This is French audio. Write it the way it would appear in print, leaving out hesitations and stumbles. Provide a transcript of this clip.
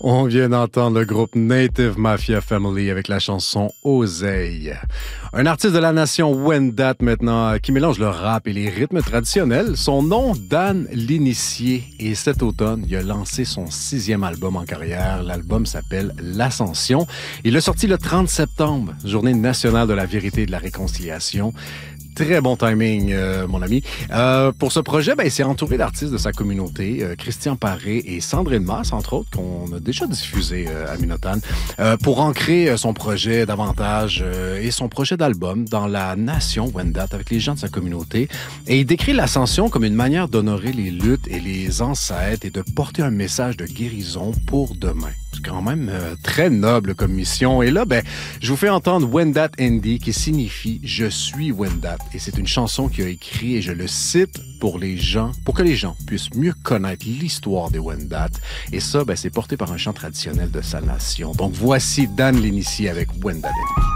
On vient d'entendre le groupe Native Mafia Family avec la chanson Oseille. Un artiste de la nation Wendat maintenant qui mélange le rap et les rythmes traditionnels. Son nom, Dan L'Initié. Et cet automne, il a lancé son 6e album en carrière. L'album s'appelle L'Ascension. Il l'a sorti le 30 septembre, journée nationale de la vérité et de la réconciliation. Très bon timing, mon ami. Pour ce projet, il s'est entouré d'artistes de sa communauté, Christian Paré et Sandrine Masse, entre autres, qu'on a déjà diffusé à Minotane, pour ancrer son projet davantage et son projet d'album dans la nation Wendat avec les gens de sa communauté. Et il décrit l'ascension comme une manière d'honorer les luttes et les ancêtres et de porter un message de guérison pour demain. C'est quand même très noble comme mission. Et là, je vous fais entendre Wendat Indie qui signifie « Je suis Wendat ». Et c'est une chanson qu'il a écrite, et je le cite, pour que les gens puissent mieux connaître l'histoire des Wendat. Et ça, c'est porté par un chant traditionnel de sa nation. Donc voici Dan L'Initié avec Wendat Indie.